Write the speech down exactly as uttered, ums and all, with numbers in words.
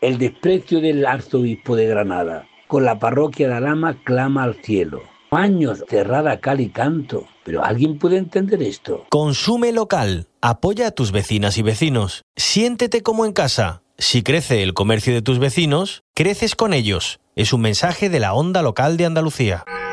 El desprecio del arzobispo de Granada con la parroquia de Alhama clama al cielo. Años cerrada cal y canto. ¿Pero alguien puede entender esto? Consume local. Apoya a tus vecinas y vecinos. Siéntete como en casa. Si crece el comercio de tus vecinos, creces con ellos. Es un mensaje de la Onda Local de Andalucía.